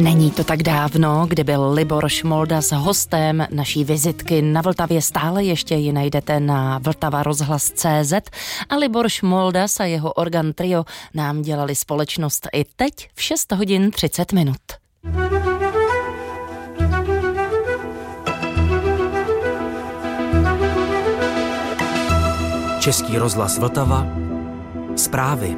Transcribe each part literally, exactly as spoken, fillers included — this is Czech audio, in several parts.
Není to tak dávno, kdy byl Libor Šmolda s hostem naší vizitky na Vltavě. Stále ještě ji najdete na vltava rozhlas tečka cé zet a Libor Šmolda a jeho organ trio nám dělali společnost i teď v šest hodin třicet minut. Český rozhlas Vltava. Zprávy.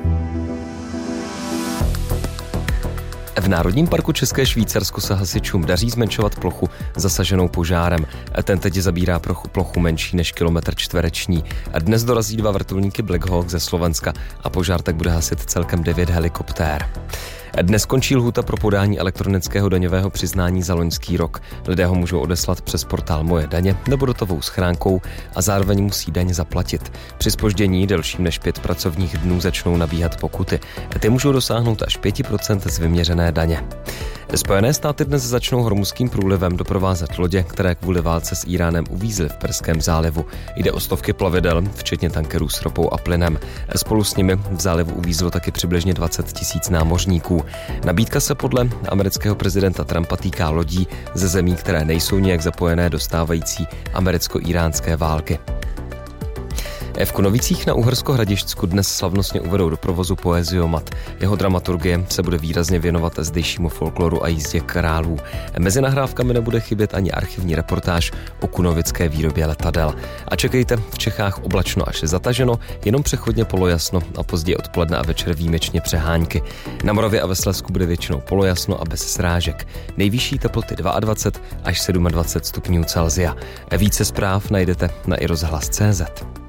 V Národním parku České Švýcarsko se hasičům daří zmenšovat plochu zasaženou požárem. Ten teď zabírá plochu menší než kilometr čtvereční. Dnes dorazí dva vrtulníky Black Hawk ze Slovenska a požár tak bude hasit celkem devět helikoptér. Dnes končí lhůta pro podání elektronického daňového přiznání za loňský rok. Lidé ho můžou odeslat přes portál Moje daně nebo datovou schránkou a zároveň musí daň zaplatit. Při zpoždění delším než pět pracovních dnů začnou nabíhat pokuty. Ty můžou dosáhnout až pět procent z vyměřené daně. Spojené státy dnes začnou Hormuzským průlivem doprovázet lodě, které kvůli válce s Íránem uvízly v Perském zálivu. Jde o stovky plavidel, včetně tankerů s ropou a plynem. Spolu s nimi v zálivu uvízlo taky přibližně dvacet tisíc námořníků. Nabídka se podle amerického prezidenta Trumpa týká lodí ze zemí, které nejsou nijak zapojené do stávající americko-íránské války. V Kunovicích na Uhersko-Hradišťsku dnes slavnostně uvedou do provozu Poeziomat. Jeho dramaturgie se bude výrazně věnovat zdejšímu folkloru a jízdě králů. Mezi nahrávkami nebude chybět ani archivní reportáž o kunovické výrobě letadel. A čekejte, v Čechách oblačno až zataženo, jenom přechodně polojasno a později odpoledne a večer výjimečně přehánky. Na Moravě a ve Slezsku bude většinou polojasno a bez srážek. Nejvyšší teploty dvacet dva až dvacet sedm stupňů Celsia. Více zpráv najdete na i rozhlas tečka cé zet.